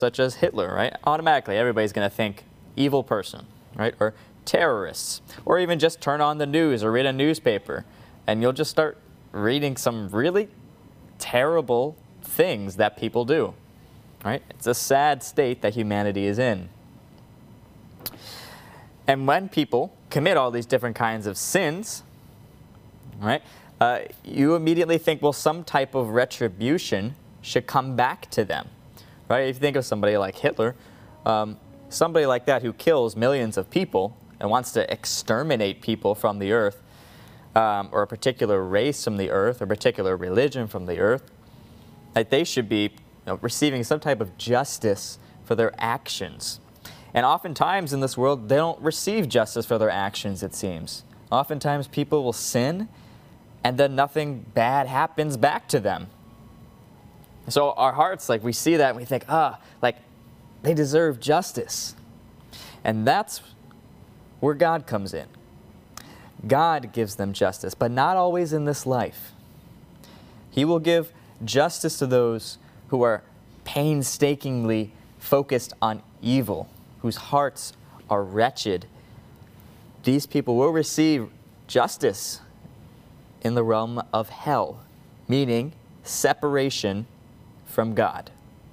such as Hitler, right? Automatically, everybody's going to think evil person, right? Or terrorists, or even just turn on the news or read a newspaper, and you'll just start reading some really terrible things that people do, right? It's a sad state that humanity is in. And when people commit all these different kinds of sins, right, you immediately think, well, some type of retribution should come back to them, right? If you think of somebody like Hitler, somebody like that who kills millions of people and wants to exterminate people from the earth, or a particular race from the earth, or a particular religion from the earth, that they should be receiving some type of justice for their actions. And oftentimes in this world, they don't receive justice for their actions, it seems. Oftentimes people will sin, and then nothing bad happens back to them. So our hearts, like, we see that and we think, like, they deserve justice. And that's where God comes in. God gives them justice, but not always in this life. He will give justice to those who are painstakingly focused on evil, whose hearts are wretched. These people will receive justice in the realm of hell, meaning separation from God.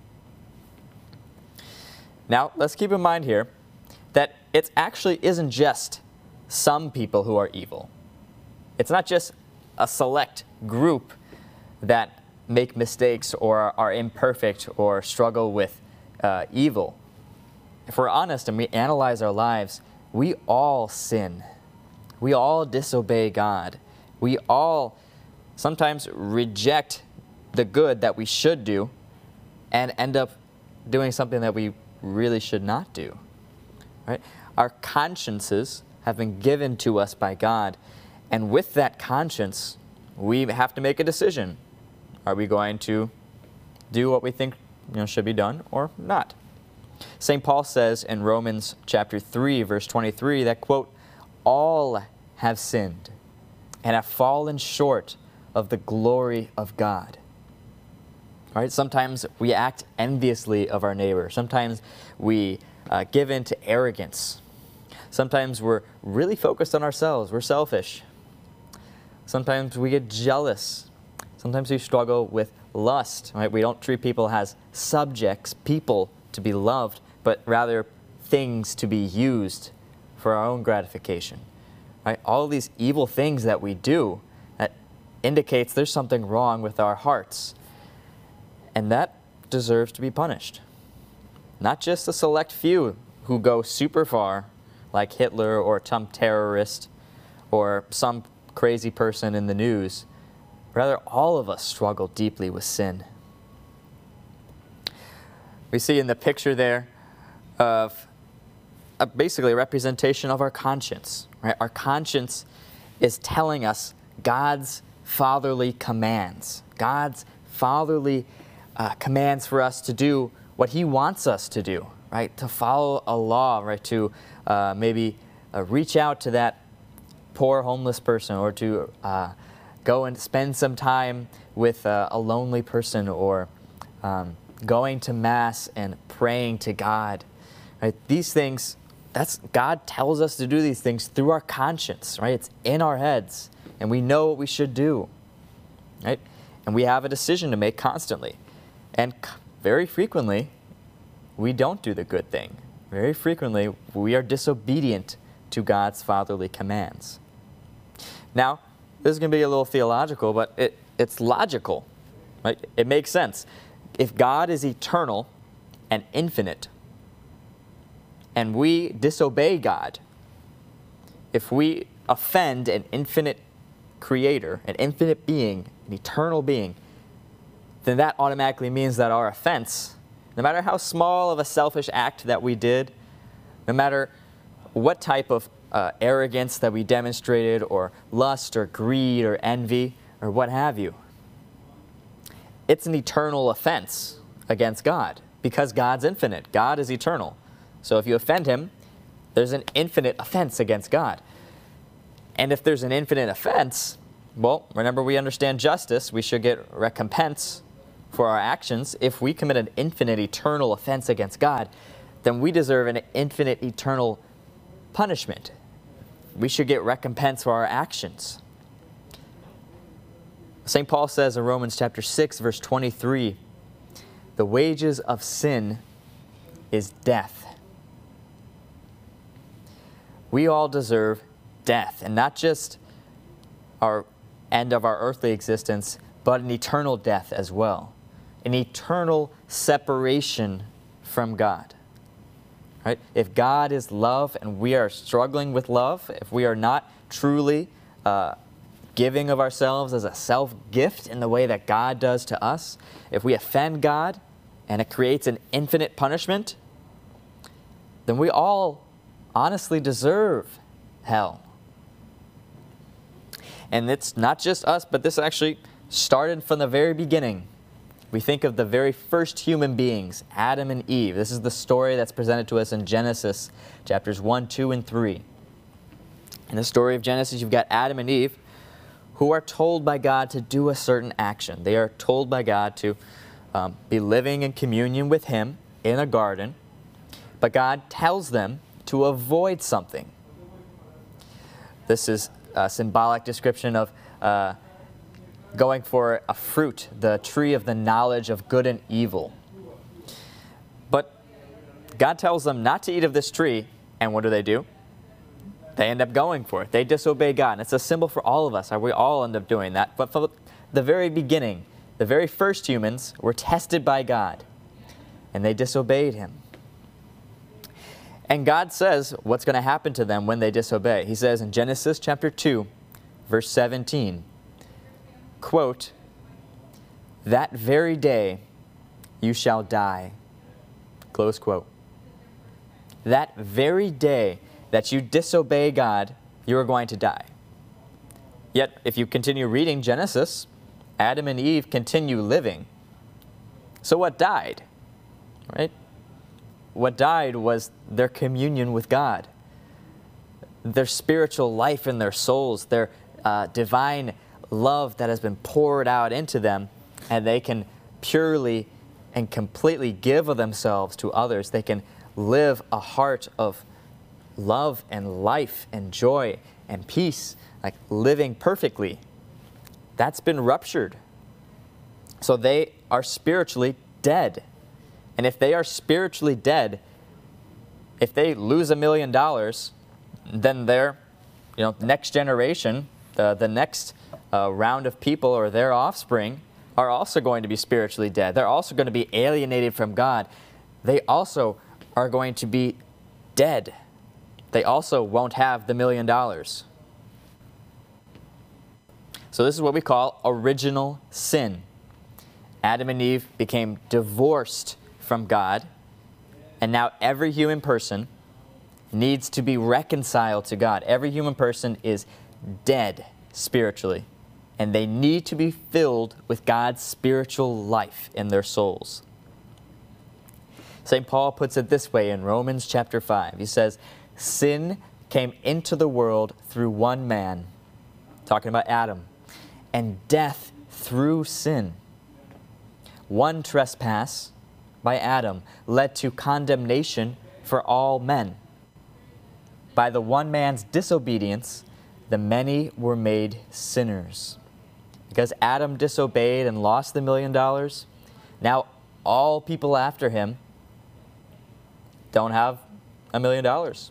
Now, let's keep in mind here that it actually isn't just some people who are evil. It's not just a select group that make mistakes or are imperfect or struggle with evil. If we're honest and we analyze our lives, we all sin. We all disobey God. We all sometimes reject the good that we should do and end up doing something that we really should not do. Right? Our consciences have been given to us by God, and with that conscience, we have to make a decision. Are we going to do what we think should be done or not? St. Paul says in Romans chapter 3, verse 23, that, quote, all have sinned and have fallen short of the glory of God. All right? Sometimes we act enviously of our neighbor. Sometimes we give in to arrogance. Sometimes we're really focused on ourselves. We're selfish. Sometimes we get jealous. Sometimes we struggle with lust. Right? We don't treat people as subjects, people to be loved, but rather things to be used for our own gratification. Right? All these evil things that we do, that indicates there's something wrong with our hearts. And that deserves to be punished. Not just a select few who go super far, like Hitler or some terrorist or some crazy person in the news. Rather, all of us struggle deeply with sin. We see in the picture there of basically a representation of our conscience. Right? Our conscience is telling us God's fatherly commands. God's fatherly commands for us to do what He wants us to do. Right? To follow a law, right? To maybe reach out to that poor homeless person, or to go and spend some time with a lonely person, or going to Mass and praying to God. Right? These things, God tells us to do these things through our conscience. Right? It's in our heads, and we know what we should do. Right? And we have a decision to make constantly. And very frequently, we don't do the good thing. Very frequently, we are disobedient to God's fatherly commands. Now, this is going to be a little theological, but it's logical. Right? It makes sense. If God is eternal and infinite, and we disobey God, if we offend an infinite creator, an infinite being, an eternal being, then that automatically means that our offense, no matter how small of a selfish act that we did, no matter what type of arrogance that we demonstrated, or lust, or greed, or envy, or what have you, it's an eternal offense against God, because God's infinite. God is eternal. So if you offend Him, there's an infinite offense against God. And if there's an infinite offense, well, remember, we understand justice. We should get recompense for our actions, if we commit an infinite eternal offense against God, then we deserve an infinite eternal punishment. We should get recompense for our actions. St. Paul says in Romans chapter 6, verse 23, the wages of sin is death. We all deserve death, and not just our end of our earthly existence, but an eternal death as well. An eternal separation from God. Right? If God is love and we are struggling with love, if we are not truly giving of ourselves as a self-gift in the way that God does to us, if we offend God and it creates an infinite punishment, then we all honestly deserve hell. And it's not just us, but this actually started from the very beginning. We think of the very first human beings, Adam and Eve. This is the story that's presented to us in Genesis chapters 1, 2, and 3. In the story of Genesis, you've got Adam and Eve who are told by God to do a certain action. They are told by God to be living in communion with Him in a garden, but God tells them to avoid something. This is a symbolic description of going for a fruit, the tree of the knowledge of good and evil. But God tells them not to eat of this tree, and what do? They end up going for it. They disobey God. And it's a symbol for all of us. We all end up doing that. But from the very beginning, the very first humans were tested by God, and they disobeyed Him. And God says what's going to happen to them when they disobey. He says in Genesis chapter 2, verse 17, quote, "That very day you shall die," close quote. That very day that you disobey God, you are going to die. Yet, if you continue reading Genesis, Adam and Eve continue living. So what died? Right? What died was their communion with God, their spiritual life in their souls, their divine love that has been poured out into them, and they can purely and completely give of themselves to others. They can live a heart of love and life and joy and peace, like living perfectly. That's been ruptured. So they are spiritually dead. And if they are spiritually dead, if they lose $1 million, then their next generation, the next round of people or their offspring are also going to be spiritually dead. They're also going to be alienated from God. They also are going to be dead. They also won't have the $1 million. So this is what we call original sin. Adam and Eve became divorced from God, and now every human person needs to be reconciled to God. Every human person is dead spiritually, and they need to be filled with God's spiritual life in their souls. St. Paul puts it this way in Romans chapter 5. He says, "Sin came into the world through one man," talking about Adam, "and death through sin. One trespass by Adam led to condemnation for all men. By the one man's disobedience, the many were made sinners." Because Adam disobeyed and lost the $1 million, now all people after him don't have $1 million.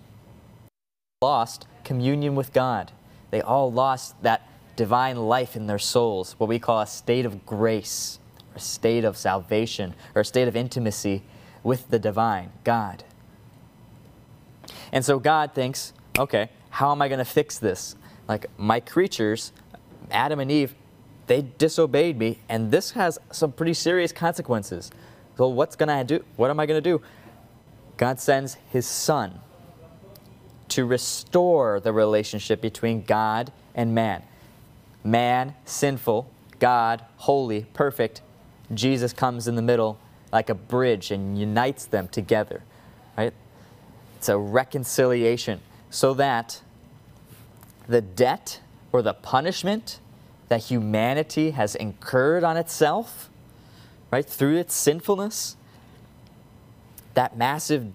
Lost communion with God. They all lost that divine life in their souls, what we call a state of grace, or a state of salvation, or a state of intimacy with the divine, God. And so God thinks, okay, how am I going to fix this? Like, my creatures, Adam and Eve, they disobeyed me, and this has some pretty serious consequences. So what's going to do? What am I going to do? God sends His Son to restore the relationship between God and man. Man, sinful, God, holy, perfect. Jesus comes in the middle like a bridge and unites them together. Right? It's a reconciliation so that the debt or the punishment that humanity has incurred on itself right? Through its sinfulness, that massive